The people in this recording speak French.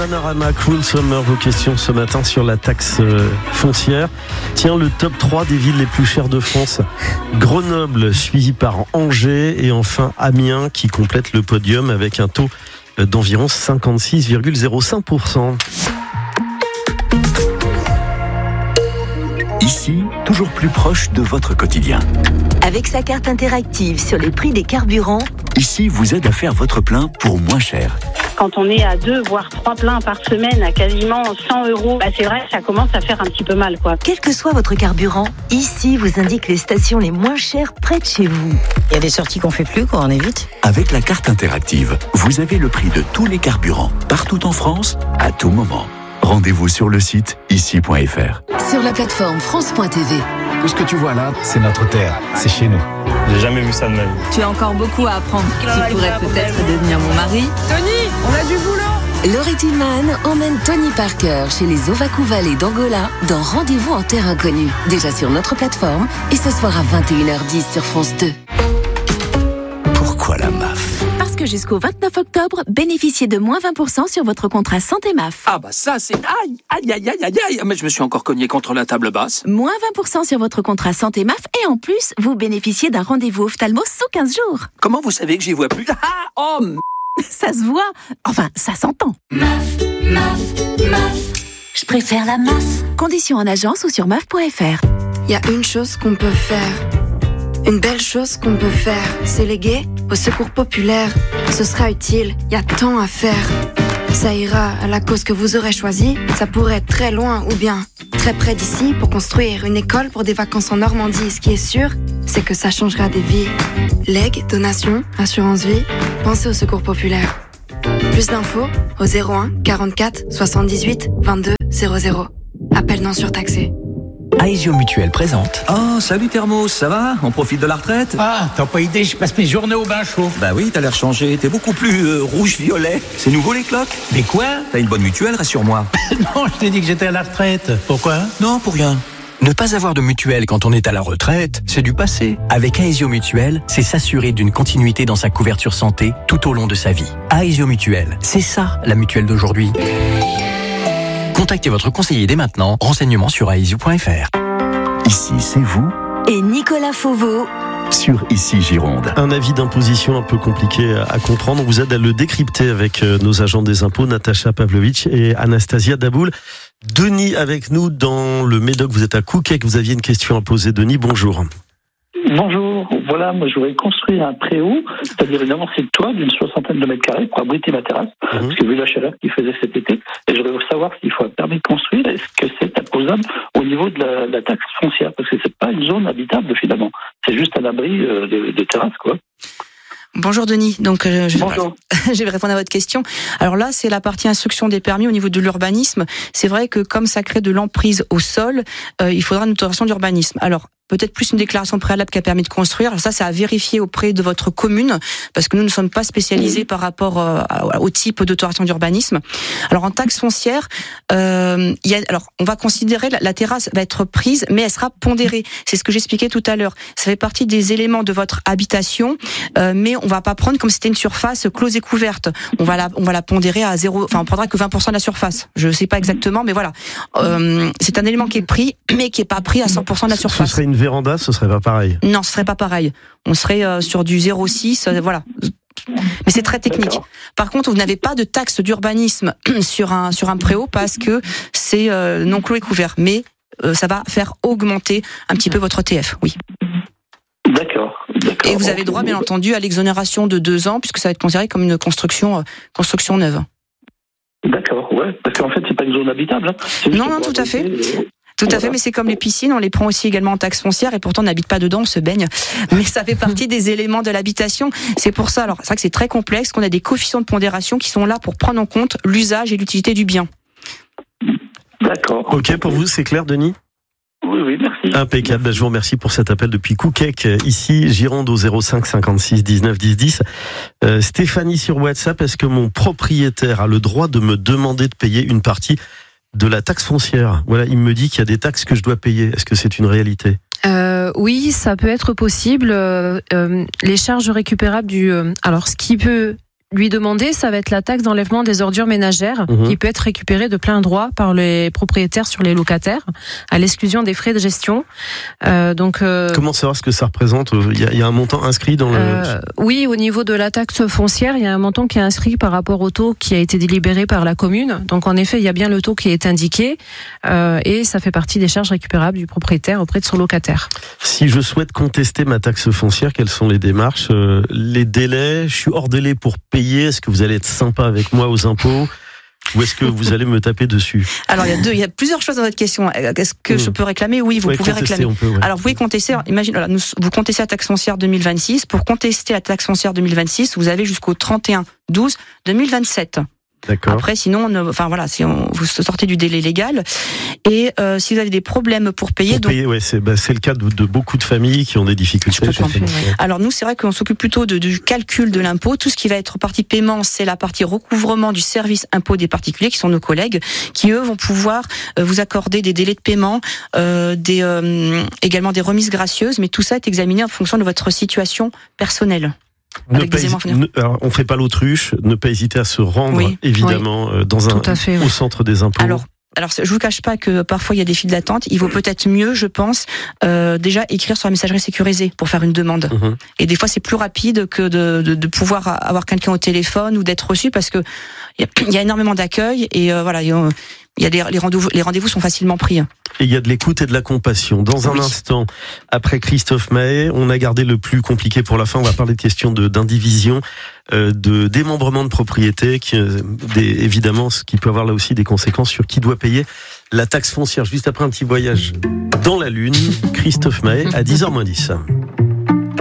Bananarama, Cruel Summer, vos questions ce matin sur la taxe foncière. Tiens, le top 3 des villes les plus chères de France. Grenoble, suivi par Angers et enfin Amiens qui complète le podium avec un taux d'environ 56,05%. Ici, toujours plus proche de votre quotidien. Avec sa carte interactive sur les prix des carburants, Ici vous aide à faire votre plein pour moins cher. Quand on est à 2 voire 3 pleins par semaine à quasiment 100 €, c'est vrai que ça commence à faire un petit peu mal, quoi. quel que soit votre carburant, ici vous indique les stations les moins chères près de chez vous. Il y a des sorties qu'on fait plus, on évite. Avec la carte interactive, vous avez le prix de tous les carburants, partout en France, à tout moment. Rendez-vous sur le site ici.fr. Sur la plateforme France.tv. Tout ce que tu vois là, c'est notre terre, c'est chez nous. J'ai jamais vu ça de ma vie. Tu as encore beaucoup à apprendre. Tu pourrais peut-être devenir mon mari. Tony, on a du boulot. Laurie Tillman emmène Tony Parker chez les Ovaku Valley d'Angola dans Rendez-vous en terre inconnue. Déjà sur notre plateforme et ce soir à 21h10 sur France 2. Pourquoi la MAF ? Parce que jusqu'au 29 octobre, bénéficiez de moins 20% sur votre contrat santé MAF. Ah bah ça c'est... Aïe, aïe, aïe, aïe, aïe, aïe. Mais je me suis encore cogné contre la table basse. Moins 20% sur votre contrat santé MAF et en plus, vous bénéficiez d'un rendez-vous ophtalmo sous 15 jours. Comment vous savez que j'y vois plus? Ça se voit. Enfin, ça s'entend. Je préfère la MAF. Conditions en agence ou sur MAF.fr. Il y a une chose qu'on peut faire. Une belle chose qu'on peut faire, c'est léguer au secours populaire. Ce sera utile, il y a tant à faire. Ça ira à la cause que vous aurez choisie. Ça pourrait être très loin ou bien très près d'ici pour construire une école pour des vacances en Normandie. Ce qui est sûr, c'est que ça changera des vies. Legs, donations, assurance vie, pensez au secours populaire. Plus d'infos au 01 44 78 22 00. Appel non surtaxé. Aesio Mutuelle présente. Oh, salut Thermos, ça va? On profite de la retraite? Ah, t'as pas idée, je passe mes journées au bain chaud. Bah oui, t'as l'air changé, t'es beaucoup plus rouge-violet. C'est nouveau les cloques? Mais quoi? T'as une bonne mutuelle, rassure-moi. Non, je t'ai dit que j'étais à la retraite. Pourquoi? Non, pour rien. Ne pas avoir de mutuelle quand on est à la retraite, c'est du passé. Avec Aesio Mutuelle, c'est s'assurer d'une continuité dans sa couverture santé tout au long de sa vie. Aesio Mutuelle, c'est ça la mutuelle d'aujourd'hui. Contactez votre conseiller dès maintenant. Renseignements sur aesio.fr. Ici, c'est vous Et Nicolas Fauveau sur Ici Gironde. Un avis d'imposition un peu compliqué à comprendre. On vous aide à le décrypter avec nos agents des impôts, Natacha Pavlovic et Anastasia Daboul. Denis avec nous dans le Médoc. Vous êtes à Couquet, vous aviez une question à poser. Denis, bonjour. Bonjour, voilà, moi je voudrais construire un préau, c'est-à-dire une avancée de toit d'une 60aine de mètres carrés pour abriter ma terrasse, parce que vu la chaleur qu'il faisait cet été, et je voudrais savoir s'il faut un permis de construire, est-ce que c'est imposable au niveau de la taxe foncière, parce que c'est pas une zone habitable finalement, c'est juste un abri de terrasse, quoi. Bonjour Denis, donc Bonjour. Je vais répondre à votre question. Alors là, c'est la partie instruction des permis au niveau de l'urbanisme. C'est vrai que comme ça crée de l'emprise au sol, il faudra une autorisation d'urbanisme. Alors, peut-être plus une déclaration préalable qu'un permis de construire. Alors ça, c'est à vérifier auprès de votre commune, parce que nous ne sommes pas spécialisés par rapport au type d'autorisation d'urbanisme. Alors en taxe foncière, alors on va considérer la terrasse va être prise, mais elle sera pondérée. C'est ce que j'expliquais tout à l'heure. Ça fait partie des éléments de votre habitation, mais on va pas prendre comme si c'était une surface close et couverte. On va la pondérer à 0. Enfin, on prendra que 20% de la surface. Je sais pas exactement, mais voilà. C'est un élément qui est pris, mais qui est pas pris à 100% de la surface. Ce serait une véranda, ce serait pas pareil. Non, ce serait pas pareil. On serait sur du 0,6, voilà. Mais c'est très technique. D'accord. Par contre, vous n'avez pas de taxe d'urbanisme sur un préau parce que c'est non clos et couvert. Mais ça va faire augmenter un petit peu votre TF, oui. D'accord. Et vous avez droit, bien entendu, à l'exonération de 2 ans, puisque ça va être considéré comme une construction neuve. D'accord, ouais. Parce qu'en fait, c'est pas une zone habitable. Hein. Non, tout à fait. Tout à fait, mais c'est comme les piscines, on les prend aussi également en taxe foncière et pourtant on n'habite pas dedans, on se baigne. Mais ça fait partie des éléments de l'habitation. C'est pour ça, alors c'est vrai que c'est très complexe, qu'on a des coefficients de pondération qui sont là pour prendre en compte l'usage et l'utilité du bien. D'accord. Ok, pour vous, c'est clair, Denis ? Oui, merci. Impeccable. Je vous remercie pour cet appel depuis Couquet, ici, Gironde au 05 56 19 10 10. Stéphanie sur WhatsApp, est-ce que mon propriétaire a le droit de me demander de payer une partie de la taxe foncière? Voilà, il me dit qu'il y a des taxes que je dois payer. Est-ce que c'est une réalité? Oui, ça peut être possible. Les charges récupérables alors ce qui peut lui demander, ça va être la taxe d'enlèvement des ordures ménagères qui peut être récupérée de plein droit par les propriétaires sur les locataires, à l'exclusion des frais de gestion. Comment savoir ce que ça représente ? Il y a un montant inscrit dans le... Oui, au niveau de la taxe foncière, il y a un montant qui est inscrit par rapport au taux qui a été délibéré par la commune. Donc en effet, il y a bien le taux qui est indiqué et ça fait partie des charges récupérables du propriétaire auprès de son locataire. Si je souhaite contester ma taxe foncière, quelles sont les démarches ? Les délais, je suis hors délai pour payer, est-ce que vous allez être sympa avec moi aux impôts ? Ou est-ce que vous allez me taper dessus ? Alors il y a plusieurs choses dans votre question. Est-ce que je peux réclamer ? Oui, vous pouvez réclamer. Alors vous pouvez contester. Imagine, vous contestez la taxe foncière 2026. Pour contester la taxe foncière 2026, vous avez jusqu'au 31/12/2027. D'accord. Après, sinon, vous sortez du délai légal. Et si vous avez des problèmes pour payer, c'est le cas de beaucoup de familles qui ont des difficultés. Alors nous, c'est vrai qu'on s'occupe plutôt du calcul de l'impôt. Tout ce qui va être partie paiement, c'est la partie recouvrement du service impôt des particuliers, qui sont nos collègues, qui eux vont pouvoir vous accorder des délais de paiement, également des remises gracieuses. Mais tout ça est examiné en fonction de votre situation personnelle. Alors, on fait pas l'autruche, ne pas hésiter à se rendre évidemment au centre des impôts. Alors, je vous cache pas que parfois il y a des files d'attente. Il vaut peut-être mieux, je pense, déjà écrire sur la messagerie sécurisée pour faire une demande. Et des fois, c'est plus rapide que de pouvoir avoir quelqu'un au téléphone ou d'être reçu, parce que il y a énormément d'accueil et les rendez-vous sont facilement pris. Et il y a de l'écoute et de la compassion. Dans un instant, après Christophe Mahé, on a gardé le plus compliqué pour la fin. On va parler de questions d'indivision, de démembrement de propriété, évidemment, ce qui peut avoir là aussi des conséquences sur qui doit payer la taxe foncière. Juste après un petit voyage dans la Lune, Christophe Mahé à 10h-10.